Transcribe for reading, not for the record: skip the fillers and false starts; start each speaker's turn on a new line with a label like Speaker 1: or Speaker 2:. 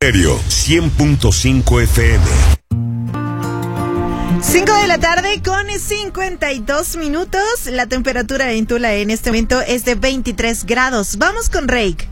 Speaker 1: Stereo 100.5 FM.
Speaker 2: 5 de la tarde con 52 minutos. La temperatura en Tula en este momento es de 23 grados. Vamos con Rake.